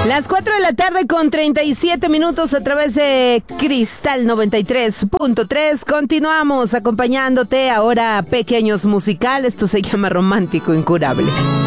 Las 4 de la tarde con 37 minutos a través de Cristal 93.3. Continuamos acompañándote ahora, pequeños musicales. Esto se llama Romántico Incurable.